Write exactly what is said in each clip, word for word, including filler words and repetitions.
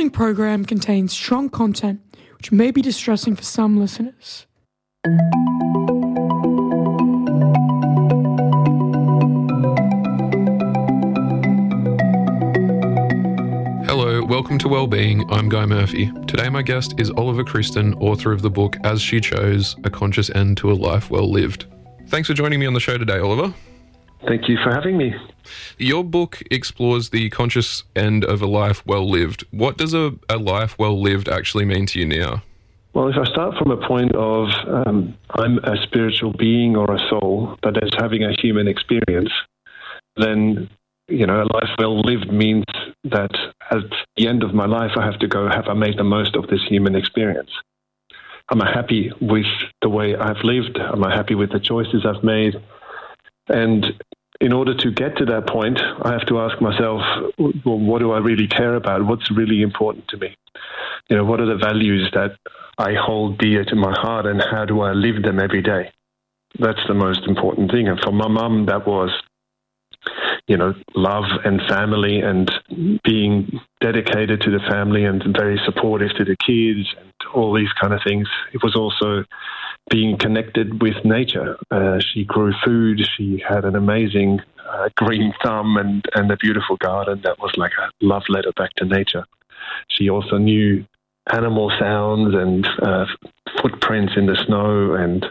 following program contains strong content which may be distressing for some listeners. Hello, welcome to Wellbeing. I'm Guy Murphy. Today my guest is Oliver Christen, author of the book As She Chose, A Conscious End to a Life Well Lived. Thanks for joining me on the show today, Oliver. Thank you for having me. Your book explores the conscious end of a life well lived. What does a, a life well lived actually mean to you now? Well, if I start from a point of um, I'm a spiritual being or a soul that is having a human experience, then, you know, a life well lived means that at the end of my life, I have to go, have I made the most of this human experience? Am I happy with the way I've lived? Am I happy with the choices I've made? And in order to get to that point, I have to ask myself, well, what do I really care about? What's really important to me? You know, what are the values that I hold dear to my heart, and how do I live them every day? That's the most important thing. And for my mum, that was, you know, love and family and being dedicated to the family and very supportive to the kids and all these kind of things. It was also being connected with nature. Uh, she grew food. She had an amazing uh, green thumb and, and a beautiful garden that was like a love letter back to nature. She also knew animal sounds and uh, footprints in the snow, and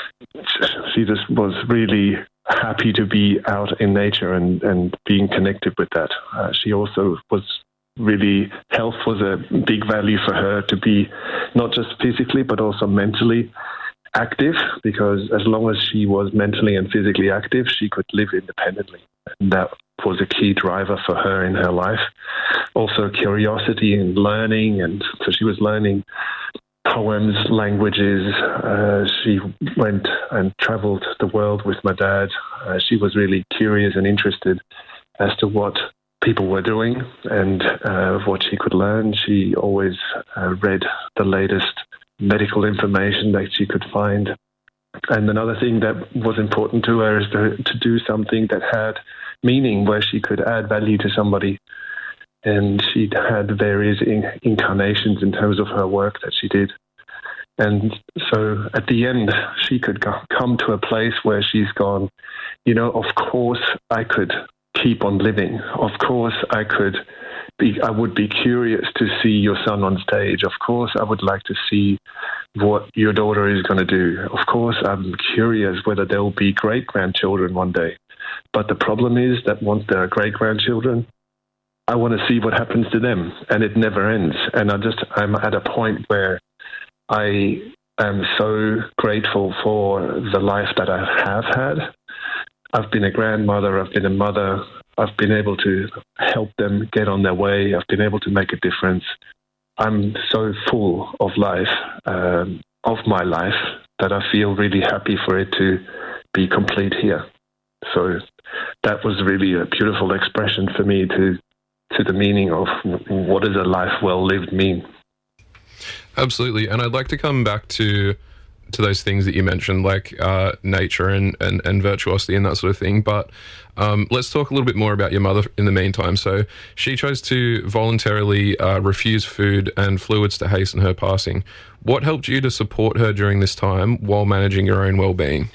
she just was really happy to be out in nature and, and being connected with that. Uh, she also was really, health was a big value for her, to be not just physically but also mentally active, because as long as she was mentally and physically active, she could live independently. And that was a key driver for her in her life. Also curiosity and learning, and so she was learning poems, languages. Uh, she went and traveled the world with my dad. Uh, she was really curious and interested as to what people were doing and uh, what she could learn. She always uh, read the latest medical information that she could find. And another thing that was important to her is to, to do something that had meaning, where she could add value to somebody. And she had various in, incarnations in terms of her work that she did. And so at the end, she could go, come to a place where she's gone, you know, of course I could keep on living. Of course I could be, I would be curious to see your son on stage. Of course I would like to see what your daughter is going to do. Of course I'm curious whether there will be great-grandchildren one day. But the problem is that once there are great-grandchildren, I want to see what happens to them, and it never ends. And I just, I'm at a point where I am so grateful for the life that I have had. I've been a grandmother, I've been a mother, I've been able to help them get on their way, I've been able to make a difference. I'm so full of life, um, of my life, that I feel really happy for it to be complete here. So that was really a beautiful expression for me to to the meaning of what does a life well lived mean. Absolutely. And I'd like to come back to to those things that you mentioned, like uh, nature and, and, and virtuosity and that sort of thing. But um, let's talk a little bit more about your mother in the meantime. So she chose to voluntarily uh, refuse food and fluids to hasten her passing. What helped you to support her during this time while managing your own well-being?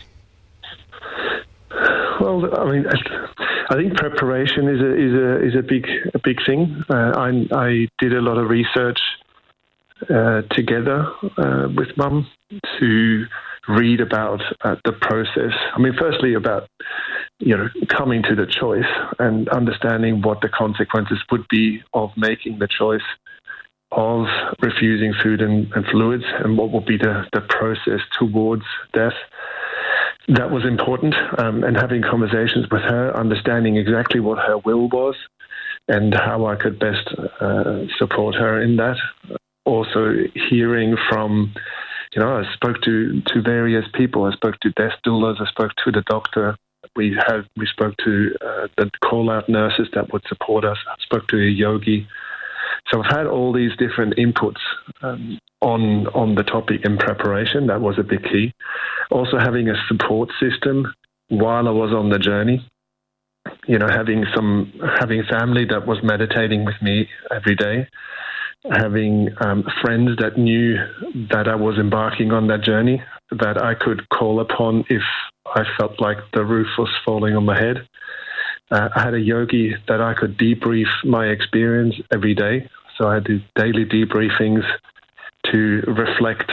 Well, I mean, I think preparation is a is a is a big a big thing. Uh, I I did a lot of research uh, together uh, with Mum to read about uh, the process. I mean, firstly about you know coming to the choice and understanding what the consequences would be of making the choice of refusing food and, and fluids, and what would be the, the process towards death. That was important, um, and having conversations with her, understanding exactly what her will was and how I could best uh, support her in that. Also hearing from, you know, I spoke to, to various people. I spoke to death doulas, I spoke to the doctor. We had we spoke to uh, the call-out nurses that would support us. I spoke to a yogi. So I've had all these different inputs um, on on the topic in preparation. That was a big key. Also having a support system while I was on the journey. You know, having some having family that was meditating with me every day. having um, friends that knew that I was embarking on that journey, that I could call upon if I felt like the roof was falling on my head. Uh, I had a yogi that I could debrief my experience every day. So I had these daily debriefings to reflect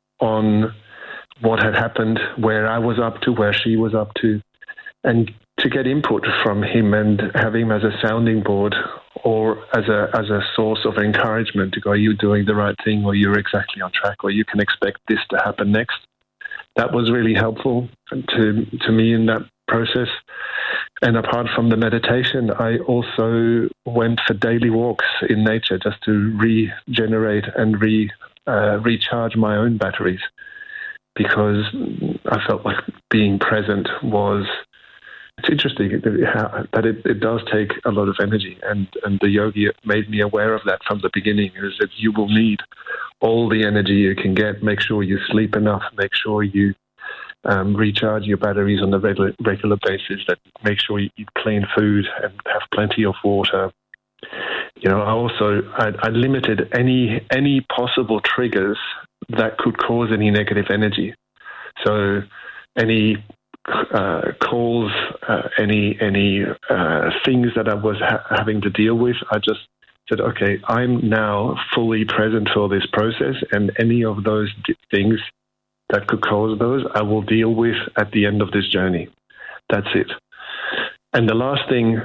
on what had happened, where I was up to, where she was up to, and to get input from him and have him as a sounding board or as a as a source of encouragement to go, are you doing the right thing, or you're exactly on track, or you can expect this to happen next. That was really helpful to to me in that process. And apart from the meditation, I also went for daily walks in nature just to regenerate and re uh, recharge my own batteries, because I felt like being present was, it's interesting that it, it does take a lot of energy, and, and the yogi made me aware of that from the beginning, is that you will need all the energy you can get. Make sure you sleep enough, make sure you um, recharge your batteries on a regular, regular basis, that make sure you eat clean food and have plenty of water. You know, I also, I, I limited any any possible triggers that could cause any negative energy. So any uh, calls, uh, any any uh, things that I was ha- having to deal with, I just said, okay, I'm now fully present for this process, and any of those d- things that could cause those, I will deal with at the end of this journey. That's it. And the last thing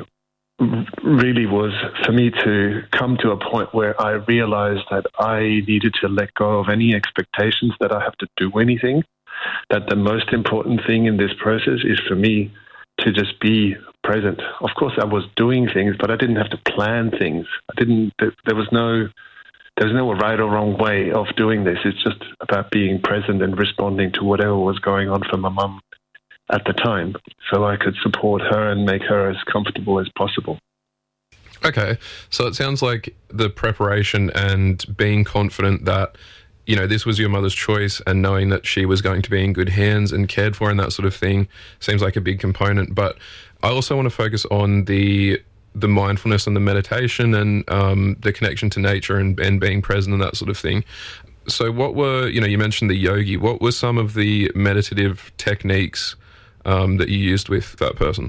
really was for me to come to a point where I realized that I needed to let go of any expectations that I have to do anything, that the most important thing in this process is for me to just be present. Of course, I was doing things, but I didn't have to plan things. I didn't, there was no, there was no right or wrong way of doing this. It's just about being present and responding to whatever was going on for my mum at the time, so I could support her and make her as comfortable as possible. Okay, so it sounds like the preparation and being confident that, you know, this was your mother's choice, and knowing that she was going to be in good hands and cared for and that sort of thing seems like a big component. But I also want to focus on the the mindfulness and the meditation and um, the connection to nature and, and being present and that sort of thing. So what were, you know, you mentioned the yogi. What were some of the meditative techniques um, that you used with that person?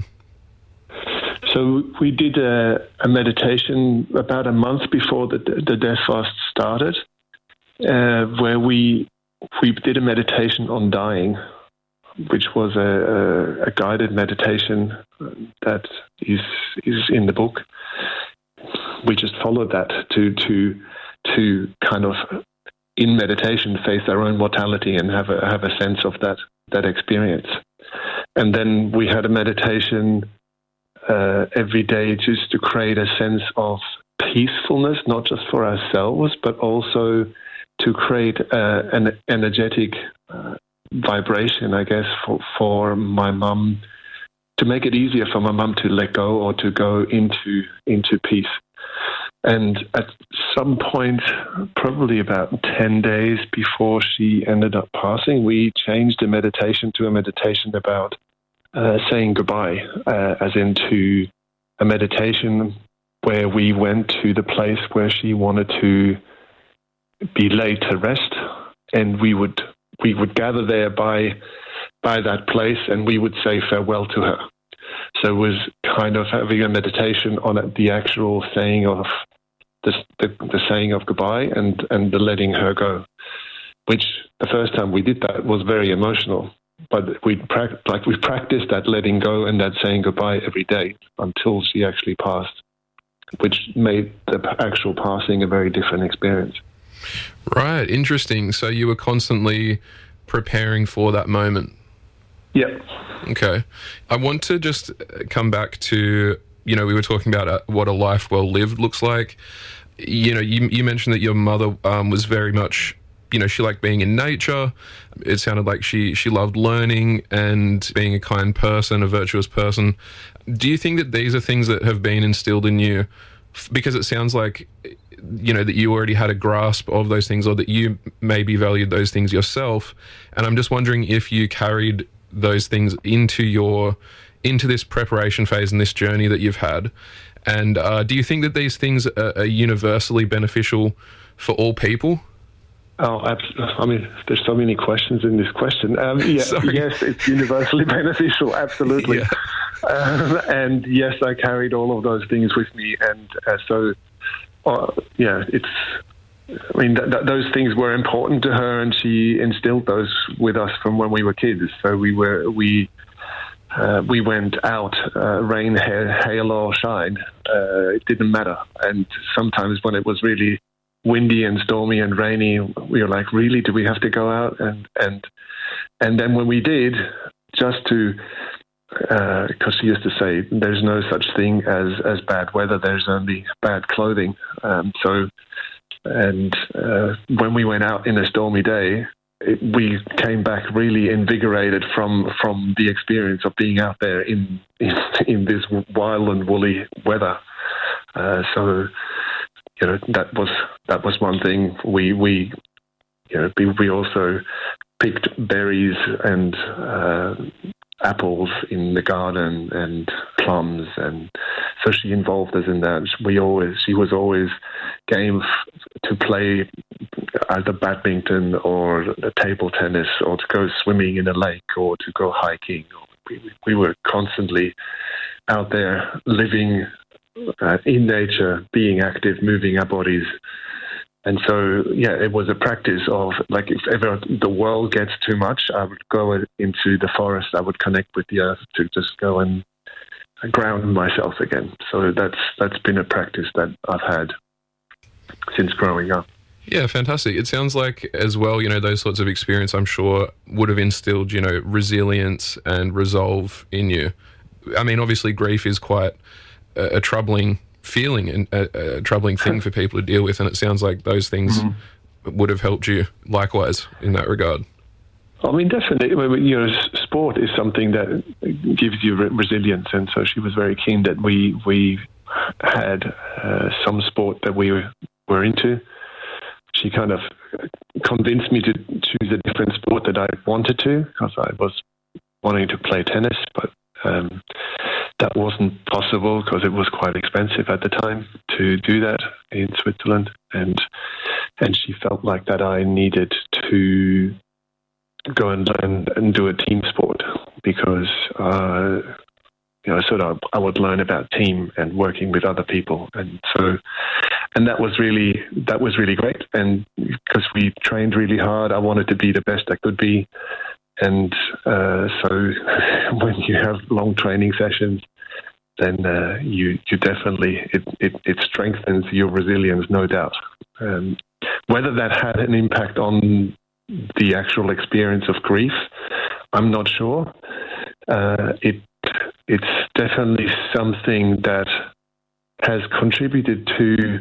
So we did a, a meditation about a month before the, the death fast started, uh, where we we did a meditation on dying, which was a, a, a guided meditation that is is in the book. We just followed that to to to kind of, in meditation, face our own mortality and have a have a sense of that that experience. And then we had a meditation uh, every day just to create a sense of peacefulness, not just for ourselves, but also to create uh, an energetic uh, vibration, I guess, for, for my mum, to make it easier for my mum to let go or to go into into peace. And at some point, probably about ten days before she ended up passing, we changed the meditation to a meditation about uh, saying goodbye, uh, as into a meditation where we went to the place where she wanted to be laid to rest, and we would we would gather there by by that place, and we would say farewell to her. So it was kind of having a meditation on the actual saying of the, the, the saying of goodbye and, and the letting her go, which the first time we did that was very emotional. But we like we practiced that letting go and that saying goodbye every day until she actually passed, which made the actual passing a very different experience. Right, interesting. So you were constantly preparing for that moment. Yeah. Okay. I want to just come back to, you know, we were talking about uh, what a life well lived looks like. You know, you, you mentioned that your mother um, was very much, you know, she liked being in nature. It sounded like she, she loved learning and being a kind person, a virtuous person. Do you think that these are things that have been instilled in you? Because it sounds like, you know, that you already had a grasp of those things, or that you maybe valued those things yourself. And I'm just wondering if you carried those things into your into this preparation phase and this journey that you've had. And uh, do you think that these things are, are universally beneficial for all people? Oh, absolutely. I mean, there's so many questions in this question. Um, yeah, yes, it's universally beneficial, absolutely. Yeah. Um, and yes, I carried all of those things with me. And uh, so, uh, yeah, it's, I mean, th- th- those things were important to her, and she instilled those with us from when we were kids. So we were, we, Uh, we went out, uh, rain, hail, hail or shine. Uh, it didn't matter. And sometimes when it was really windy and stormy and rainy, we were like, really, do we have to go out? And and and then when we did, just to, because uh, she used to say, there's no such thing as, as bad weather, there's only bad clothing. Um, so, and uh, when we went out in a stormy day, It, we came back really invigorated from from the experience of being out there in in, in this wild and woolly weather. Uh, so, you know, that was that was one thing. We we you know we, we also picked berries and uh, apples in the garden and plums, and so she involved us in that. We always she was always game to play either badminton or table tennis, or to go swimming in a lake, or to go hiking. We, we were constantly out there living uh, in nature, being active, moving our bodies. And so, yeah, it was a practice of, like, if ever the world gets too much, I would go into the forest, I would connect with the earth to just go and ground myself again. So that's that's been a practice that I've had since growing up. Yeah, fantastic. It sounds like as well, you know, those sorts of experience, I'm sure, would have instilled, you know, resilience and resolve in you. I mean, obviously grief is quite a, a troubling feeling and a, a troubling thing for people to deal with, and it sounds like those things mm-hmm. would have helped you likewise in that regard. I mean, definitely. You know, sport is something that gives you re- resilience, and so she was very keen that we we had uh, some sport that we were, were into. She kind of convinced me to choose a different sport that I wanted to, because I was wanting to play tennis, but um, that wasn't possible because it was quite expensive at the time to do that in Switzerland. And and she felt like that I needed to go and learn and do a team sport, because uh, you know, sort of I would learn about team and working with other people, and so. And that was really that was really great. And because we trained really hard, I wanted to be the best I could be. And uh, so when you have long training sessions, then uh, you you definitely it, it, it strengthens your resilience, no doubt. Um, whether that had an impact on the actual experience of grief, I'm not sure. Uh, it it's definitely something that has contributed to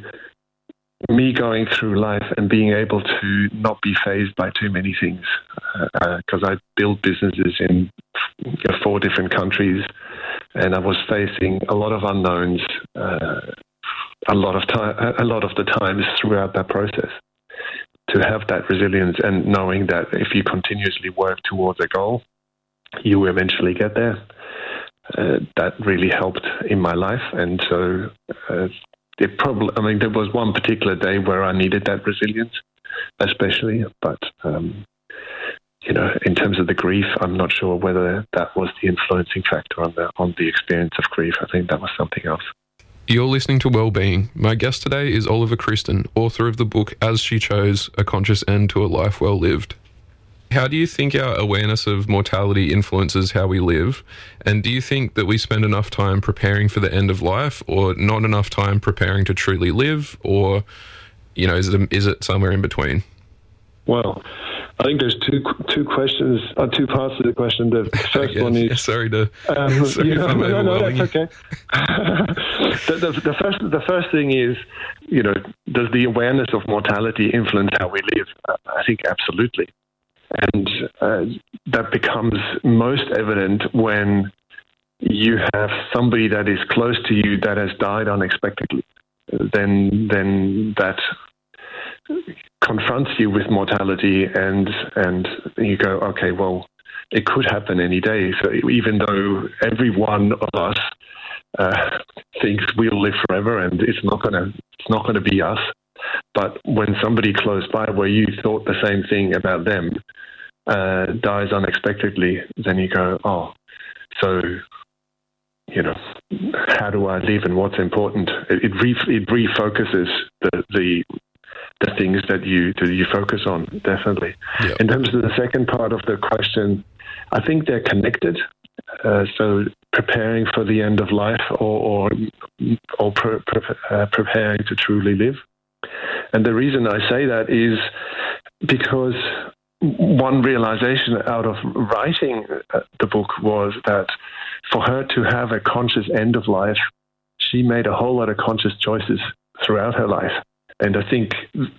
me going through life and being able to not be fazed by too many things. Because uh, I built businesses in you know, four different countries, and I was facing a lot of unknowns uh, a lot of time, a lot of the times throughout that process. To have that resilience and knowing that if you continuously work towards a goal, you will eventually get there. Uh, that really helped in my life. And so uh, it probably, I mean, there was one particular day where I needed that resilience, especially, but, um, you know, in terms of the grief, I'm not sure whether that was the influencing factor on the, on the experience of grief. I think that was something else. You're listening to Wellbeing. My guest today is Oliver Christen, author of the book As She Chose, A Conscious End to a Life Well Lived. How do you think our awareness of mortality influences how we live? And do you think that we spend enough time preparing for the end of life, or not enough time preparing to truly live? Or, you know, is it, is it somewhere in between? Well, I think there's two two questions, uh, two parts to the question. The first one is... Sorry to... Um, sorry you know, if I'm no, no, overwhelming that's okay. the, the, the, first, the first thing is, you know, does the awareness of mortality influence how we live? Uh, I think absolutely. And uh, that becomes most evident when you have somebody that is close to you that has died unexpectedly. Then, then that confronts you with mortality, and and you go, okay, well, it could happen any day. So even though every one of us uh, thinks we'll live forever and it's not gonna it's not gonna be us, but when somebody close by where you thought the same thing about them uh, dies unexpectedly, then you go, oh, so you know, how do I live and what's important? It it, re- it refocuses the the the things that you that you focus on, definitely. Yep. In terms of the second part of the question, I think they're connected. Uh, so preparing for the end of life, or or, or pre- pre- uh, preparing to truly live. And the reason I say that is because one realization out of writing the book was that for her to have a conscious end of life, she made a whole lot of conscious choices throughout her life. And I think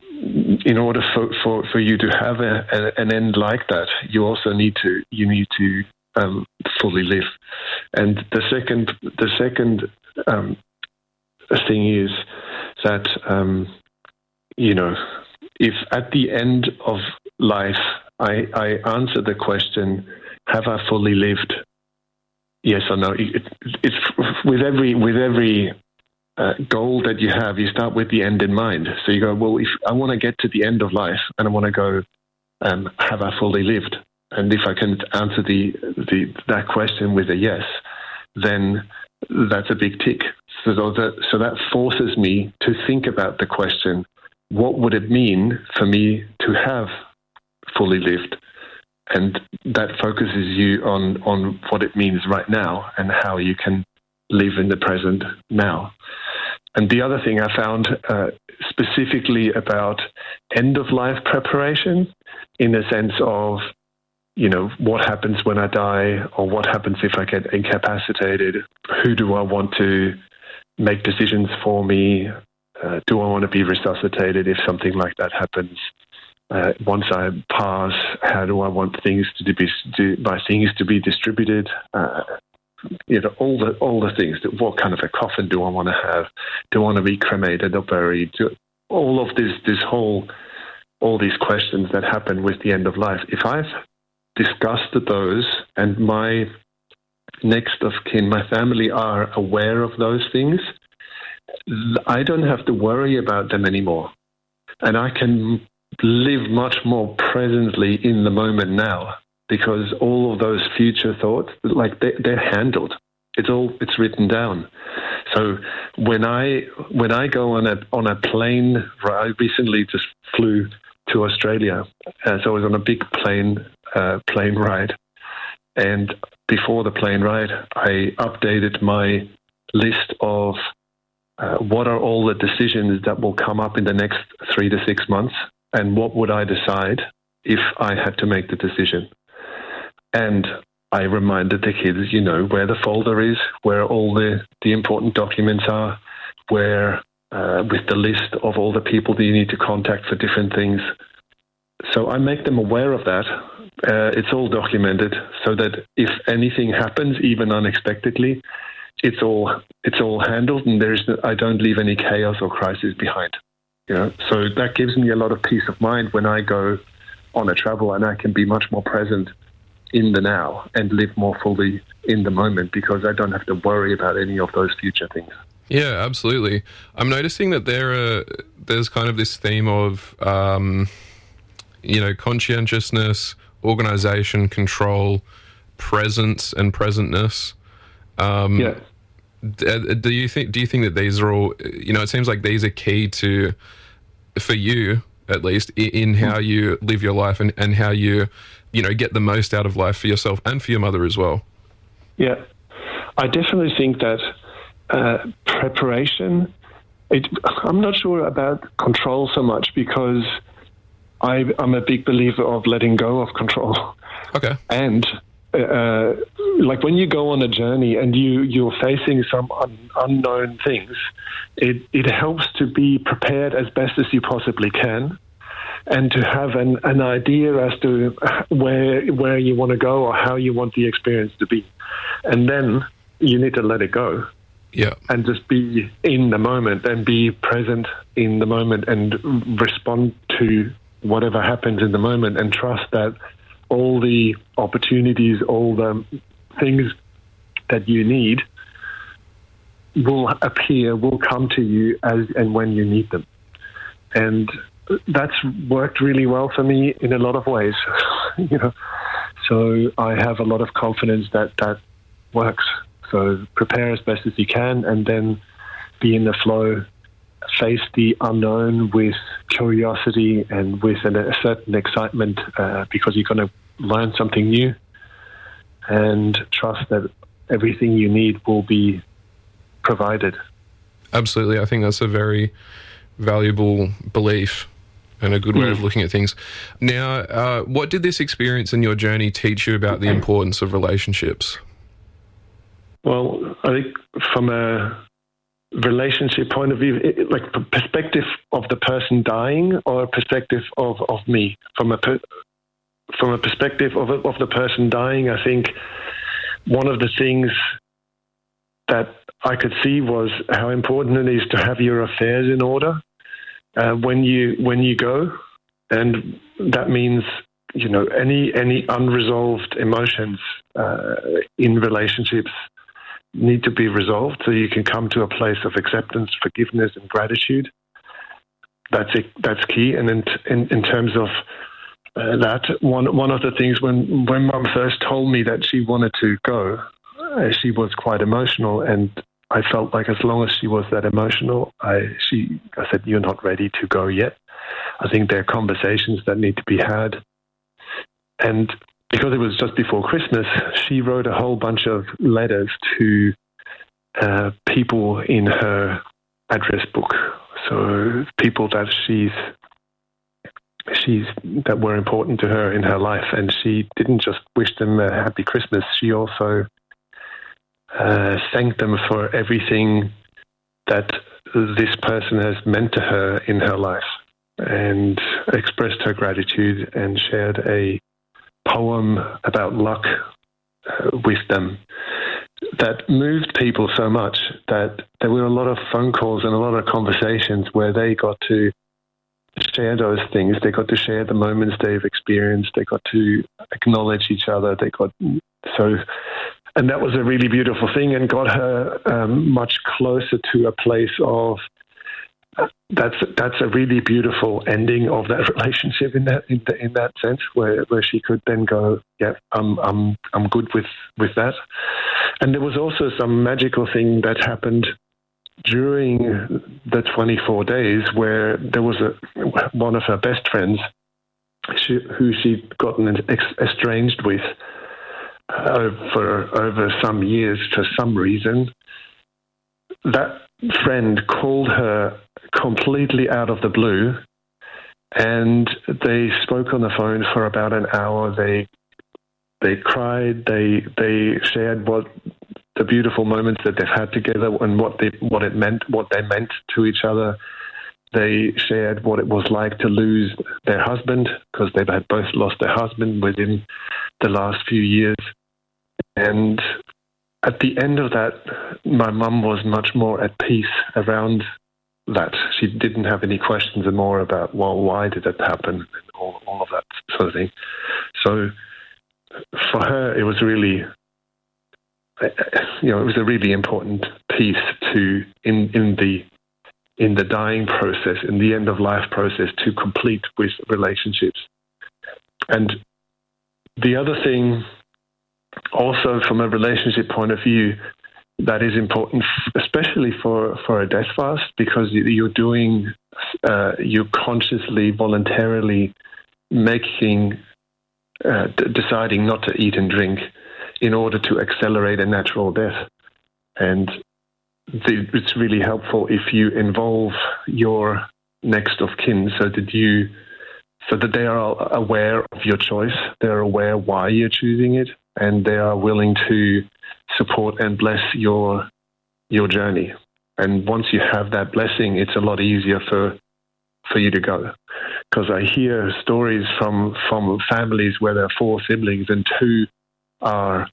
in order for, for, for you to have a, a, an end like that, you also need to you need to um, fully live. And the second the second um, thing is that um, you know, if at the end of life I, I answer the question, have I fully lived? Yes or no? It, it's with every with every uh, goal that you have, you start with the end in mind. So you go, well, if I want to get to the end of life and I want to go, um, have I fully lived? And if I can answer the, the that question with a yes, then that's a big tick. So that so that forces me to think about the question: what would it mean for me to have fully lived? And that focuses you on, on what it means right now and how you can live in the present now. And the other thing I found uh, specifically about end-of-life preparation, in the sense of, you know, what happens when I die, or what happens if I get incapacitated? Who do I want to make decisions for me? Uh, do I want to be resuscitated if something like that happens? Uh, once I pass, how do I want things to be do, my things to be distributed? Uh, you know, all the all the things. What kind of a coffin do I want to have? Do I want to be cremated or buried? Do, all of this, this whole, all these questions that happen with the end of life. If I've discussed those, and my next of kin, my family, are aware of those things, I don't have to worry about them anymore, and I can live much more presently in the moment now, because all of those future thoughts, like they, they're handled. It's all it's written down. So when I when I go on a on a plane, I recently just flew to Australia, uh, so I was on a big plane uh, plane ride, and before the plane ride, I updated my list of uh, what are all the decisions that will come up in the next three to six months. And what would I decide if I had to make the decision? And I reminded the kids, you know, where the folder is, where all the, the important documents are, where uh, with the list of all the people that you need to contact for different things. So I make them aware of that. Uh, it's all documented, so that if anything happens, even unexpectedly, it's all it's all handled, and there's I don't leave any chaos or crisis behind. You know, so that gives me a lot of peace of mind when I go on a travel, and I can be much more present in the now and live more fully in the moment, because I don't have to worry about any of those future things. Yeah, absolutely. I'm noticing that there are, there's kind of this theme of, um, you know, conscientiousness, organization, control, presence, and presentness. Um, yeah. Do you think? Do you think that these are all? You know, it seems like these are key to, for you at least, in how you live your life and, and how you, you know, get the most out of life for yourself and for your mother as well. Yeah, I definitely think that uh, preparation. It, I'm not sure about control so much, because I, I'm a big believer of letting go of control. Okay. And Uh, like when you go on a journey and you, you're facing some un, unknown things, it, it helps to be prepared as best as you possibly can, and to have an, an idea as to where where you want to go or how you want the experience to be. And then you need to let it go. Yeah. And just be in the moment and be present in the moment and respond to whatever happens in the moment, and trust that all the opportunities, all the things that you need will appear, will come to you as and when you need them. And that's worked really well for me in a lot of ways, you know. So I have a lot of confidence that that works. So prepare as best as you can, and then be in the flow, face the unknown with curiosity and with an, a certain excitement, uh, because you're going to learn something new, and trust that everything you need will be provided. Absolutely. I think that's a very valuable belief and a good way mm. of looking at things. Now, uh, what did this experience and your journey teach you about the importance of relationships? Well, I think from a relationship point of view, it, like the perspective of the person dying, or a perspective of, of me. From a per, from a perspective of of the person dying, I think one of the things that I could see was how important it is to have your affairs in order uh, when you when you go, and that means, you know, any any unresolved emotions uh, in relationships need to be resolved, so you can come to a place of acceptance, forgiveness, and gratitude. That's it, that's key. And in in, in terms of uh, that, one one of the things when when Mum first told me that she wanted to go, uh, she was quite emotional, and I felt like as long as she was that emotional, I she I said, "You're not ready to go yet. I think there are conversations that need to be had." And because it was just before Christmas, she wrote a whole bunch of letters to uh, people in her address book. So people that she's she's that were important to her in her life, and she didn't just wish them a happy Christmas. She also uh, thanked them for everything that this person has meant to her in her life, and expressed her gratitude and shared a poem about luck uh, with them that moved people so much that there were a lot of phone calls and a lot of conversations where they got to share those things. They got to share the moments they've experienced. They got to acknowledge each other. They got so, and that was a really beautiful thing, and got her um, much closer to a place of That's that's a really beautiful ending of that relationship in that in, the, in that sense, where, where she could then go, yeah, I'm I'm I'm good with, with that. And there was also some magical thing that happened during the twenty-four days, where there was a one of her best friends she, who she'd gotten ex- estranged with uh, for over some years for some reason. That friend called her completely out of the blue, and they spoke on the phone for about an hour. They they cried. They they shared what the beautiful moments that they've had together and what they what it meant, what they meant to each other. They shared what it was like to lose their husband, because they had both lost their husband within the last few years. And at the end of that, my mum was much more at peace around that. She didn't have any questions more about, well, why did that happen, and all, all of that sort of thing. So for her, it was really, you know, it was a really important piece to in in the in the dying process, in the end of life process, to complete with relationships. And the other thing, also from a relationship point of view, that is important, especially for, for a death fast, because you're doing, uh, you're consciously, voluntarily making, uh, d- deciding not to eat and drink in order to accelerate a natural death. And the, it's really helpful if you involve your next of kin, so that you, so that they are aware of your choice, they're aware why you're choosing it, and they are willing to support and bless your your journey. And once you have that blessing, it's a lot easier for for you to go. Because I hear stories from from families where there are four siblings and two are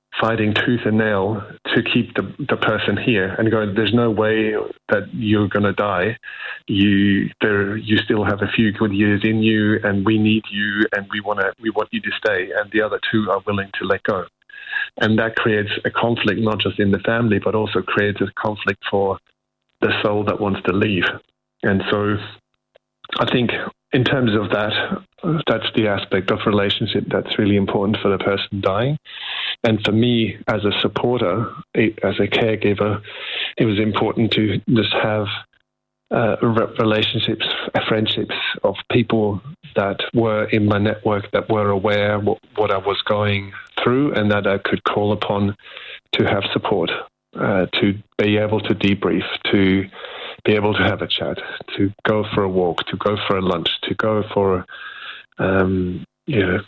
fighting tooth and nail to keep the, the person here and going, there's no way that you're going to die. You there, you still have a few good years in you, and we need you, and we want to we want you to stay. And the other two are willing to let go. And that creates a conflict, not just in the family, but also creates a conflict for the soul that wants to leave. And so I think in terms of that, that's the aspect of relationship that's really important for the person dying. And for me, as a supporter, as a caregiver, it was important to just have uh, relationships, friendships of people that were in my network, that were aware what, what I was going through, and that I could call upon to have support, uh, to be able to debrief, to be able to have a chat, to go for a walk, to go for a lunch, to go for, um, you know,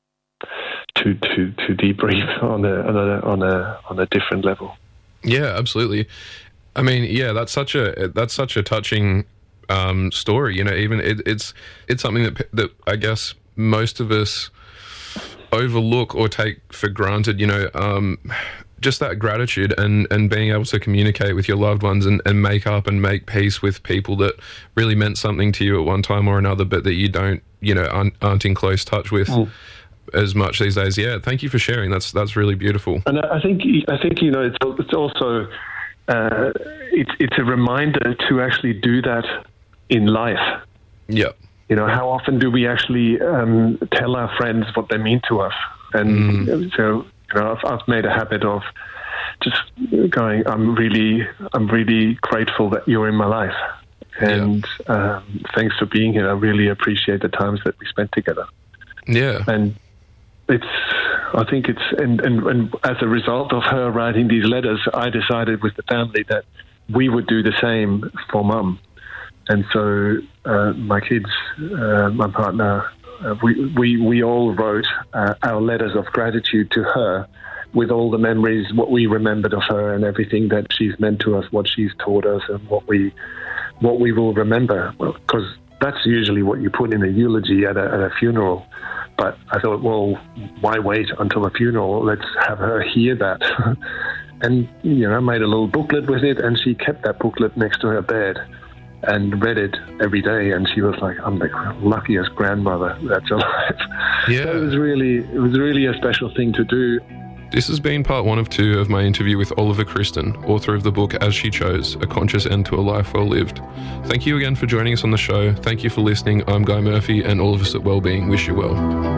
to to to debrief on a on a on a on a different level. Yeah, absolutely. I mean, yeah, that's such a that's such a touching um, story. You know, even it, it's it's something that that I guess most of us overlook or take for granted. You know, um, just that gratitude and, and being able to communicate with your loved ones and, and make up and make peace with people that really meant something to you at one time or another, but that you don't, you know, aren't, aren't in close touch with mm. as much these days. Yeah, thank you for sharing. That's that's really beautiful. And I think I think you know it's it's also uh, it's it's a reminder to actually do that in life. Yeah. You know, how often do we actually um, tell our friends what they mean to us? And mm. so. You know, I've, I've made a habit of just going, I'm really, I'm really grateful that you're in my life. And yeah. um, thanks for being here. I really appreciate the times that we spent together. Yeah. And it's, I think it's, and, and, and as a result of her writing these letters, I decided with the family that we would do the same for Mum. And so uh, my kids, uh, my partner, Uh, we, we we all wrote uh, our letters of gratitude to her with all the memories, what we remembered of her and everything that she's meant to us, what she's taught us and what we what we will remember. Because well, that's usually what you put in a eulogy at a, at a funeral. But I thought, well, why wait until a funeral? Let's have her hear that. And, you know, I made a little booklet with it, and she kept that booklet next to her bed and read it every day, and she was like, "I'm the luckiest grandmother that's alive." Yeah, so it was really, it was really a special thing to do. This has been part one of two of my interview with Oliver Christen, author of the book As She Chose: A Conscious End to a Life Well Lived. Thank you again for joining us on the show. Thank you for listening. I'm Guy Murphy, and all of us at Wellbeing wish you well.